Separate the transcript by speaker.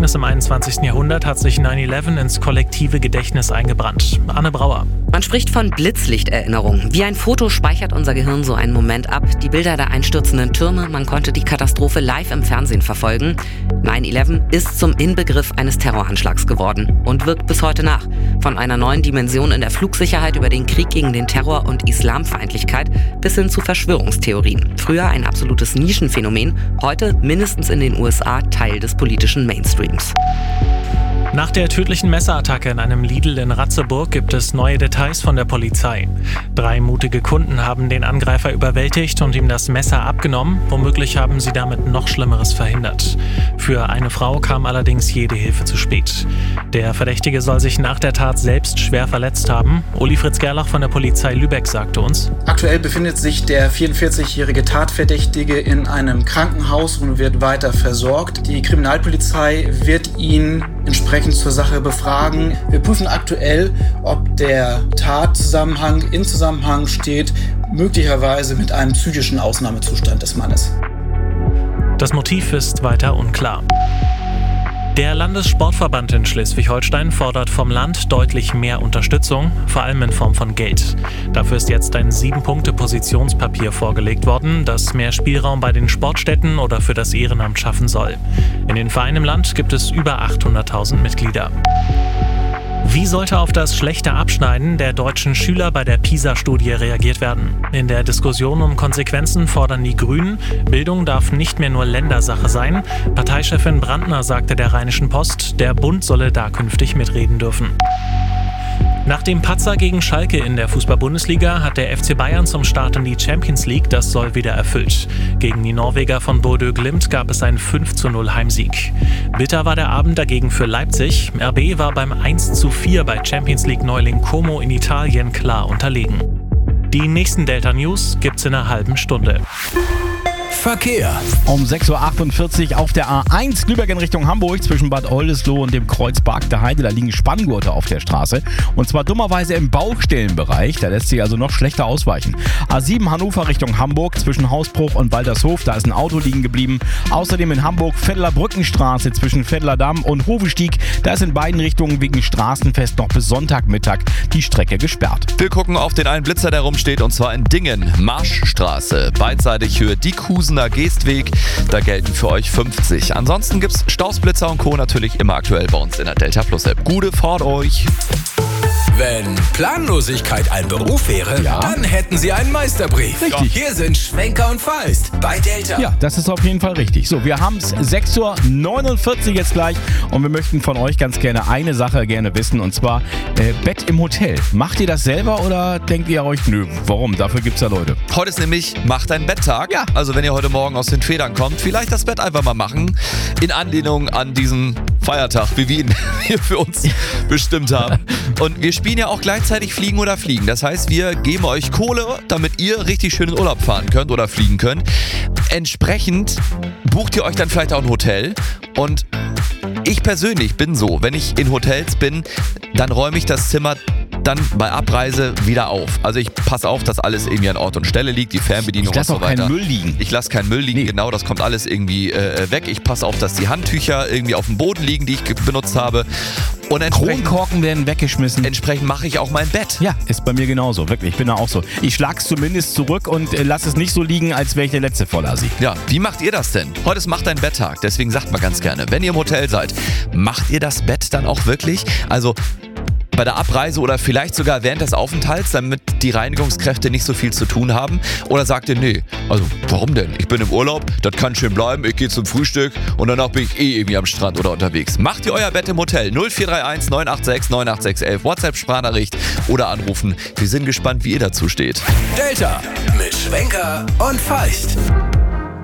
Speaker 1: Ereignis im 21. Jahrhundert hat sich 9/11 ins kollektive Gedächtnis eingebrannt. Anne Brauer.
Speaker 2: Man spricht von Blitzlichterinnerung. Wie ein Foto speichert unser Gehirn so einen Moment ab. Die Bilder der einstürzenden Türme, man konnte die Katastrophe live im Fernsehen verfolgen. 9/11 ist zum Inbegriff eines Terroranschlags geworden und wirkt bis heute nach. Von einer neuen Dimension in der Flugsicherheit über den Krieg gegen den Terror und Islamfeindlichkeit bis hin zu Verschwörungstheorien. Früher ein absolutes Nischenphänomen, heute mindestens in den USA Teil des politischen Mainstreams.
Speaker 1: Nach der tödlichen Messerattacke in einem Lidl in Ratzeburg gibt es neue Details von der Polizei. 3 mutige Kunden haben den Angreifer überwältigt und ihm das Messer abgenommen. Womöglich haben sie damit noch Schlimmeres verhindert. Für eine Frau kam allerdings jede Hilfe zu spät. Der Verdächtige soll sich nach der Tat selbst schwer verletzt haben. Uli Fritz Gerlach von der Polizei Lübeck sagte uns:
Speaker 3: Aktuell befindet sich der 44-jährige Tatverdächtige in einem Krankenhaus und wird weiter versorgt. Die Kriminalpolizei wird ihn entsprechend zur Sache befragen. Wir prüfen aktuell, ob der Tatzusammenhang in Zusammenhang steht, möglicherweise mit einem psychischen Ausnahmezustand des Mannes.
Speaker 1: Das Motiv ist weiter unklar. Der Landessportverband in Schleswig-Holstein fordert vom Land deutlich mehr Unterstützung, vor allem in Form von Geld. Dafür ist jetzt ein 7-Punkte-Positionspapier vorgelegt worden, das mehr Spielraum bei den Sportstätten oder für das Ehrenamt schaffen soll. In den Vereinen im Land gibt es über 800.000 Mitglieder. Wie sollte auf das schlechte Abschneiden der deutschen Schüler bei der PISA-Studie reagiert werden? In der Diskussion um Konsequenzen fordern die Grünen, Bildung darf nicht mehr nur Ländersache sein. Parteichefin Brandner sagte der Rheinischen Post, der Bund solle da künftig mitreden dürfen. Nach dem Patzer gegen Schalke in der Fußball-Bundesliga hat der FC Bayern zum Start in die Champions League das Soll wieder erfüllt. Gegen die Norweger von Bodø Glimt gab es einen 5:0 Heimsieg. Bitter war der Abend dagegen für Leipzig. RB war beim 1:4 bei Champions League-Neuling Como in Italien klar unterlegen. Die nächsten Delta-News gibt's in einer halben Stunde.
Speaker 4: Verkehr. Um 6.48 Uhr auf der A1 Lübeck in Richtung Hamburg zwischen Bad Oldesloe und dem Kreuz Barkter Heide. Da liegen Spanngurte auf der Straße. Und zwar dummerweise im Baustellenbereich. Da lässt sich also noch schlechter ausweichen. A7 Hannover Richtung Hamburg zwischen Hausbruch und Waltershof. Da ist ein Auto liegen geblieben. Außerdem in Hamburg Veddler Brückenstraße zwischen Veddler Damm und Hovestieg. Da ist in beiden Richtungen wegen Straßenfest noch bis Sonntagmittag die Strecke gesperrt.
Speaker 5: Wir gucken auf den einen Blitzer, der rumsteht, und zwar in Dingen. Marschstraße. Beidseitig Höhe Diekhusener Geestweg. Da gelten für euch 50. Ansonsten gibt's Stausblitzer und Co. natürlich immer aktuell bei uns in der Delta Plus App. Gute Fahrt euch!
Speaker 4: Wenn Planlosigkeit ein Beruf wäre, dann hätten Sie einen Meisterbrief. Richtig. Hier sind Schwenker und Feist bei Delta. Ja, das ist auf jeden Fall richtig. So, wir haben es 6.49 Uhr jetzt gleich und wir möchten von euch ganz gerne eine Sache wissen, und zwar Bett im Hotel. Macht ihr das selber oder denkt ihr euch, nö, warum? Dafür gibt's ja Leute.
Speaker 5: Heute ist nämlich Macht dein Betttag.
Speaker 4: Ja.
Speaker 5: Also wenn ihr heute Morgen aus den Federn kommt, vielleicht das Bett einfach mal machen. In Anlehnung an diesen Feiertag, wie wir ihn hier für uns bestimmt haben. Und wir spielen ja auch gleichzeitig Fliegen oder Fliegen. Das heißt, wir geben euch Kohle, damit ihr richtig schön in Urlaub fahren könnt oder fliegen könnt. Entsprechend bucht ihr euch dann vielleicht auch ein Hotel. Und ich persönlich bin so, wenn ich in Hotels bin, dann räume ich das Zimmer dann bei Abreise wieder auf. Also ich passe auf, dass alles irgendwie an Ort und Stelle liegt, die Fernbedienung und so weiter.
Speaker 4: Ich lasse auch keinen Müll liegen.
Speaker 5: Ich lasse keinen Müll liegen, genau, das kommt alles irgendwie weg. Ich passe auf, dass die Handtücher irgendwie auf dem Boden liegen, die ich benutzt habe. Und
Speaker 4: Kronkorken werden weggeschmissen.
Speaker 5: Entsprechend mache ich auch mein Bett.
Speaker 4: Ja, ist bei mir genauso, wirklich. Ich bin da auch so. Ich schlag's zumindest zurück und lasse es nicht so liegen, als wäre ich der letzte Vollassi.
Speaker 5: Ja, wie macht ihr das denn? Heute ist Macht dein Betttag, deswegen sagt mal ganz gerne, wenn ihr im Hotel seid, macht ihr das Bett dann auch wirklich? Also bei der Abreise oder vielleicht sogar während des Aufenthalts, damit die Reinigungskräfte nicht so viel zu tun haben? Oder sagt ihr, nee, also warum denn? Ich bin im Urlaub, das kann schön bleiben, ich gehe zum Frühstück und danach bin ich irgendwie am Strand oder unterwegs. Macht ihr euer Bett im Hotel? 0431 986 98611, WhatsApp-Sprachnachricht oder anrufen. Wir sind gespannt, wie ihr dazu steht.
Speaker 4: Delta mit Schwenker und Feist.